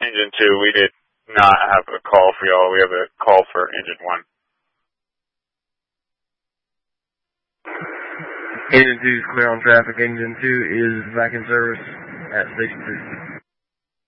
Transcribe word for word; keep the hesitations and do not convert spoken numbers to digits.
engine two. We did not have a call for y'all. We have a call for engine one. Engine two is clear on traffic. Engine two is back in service at station two.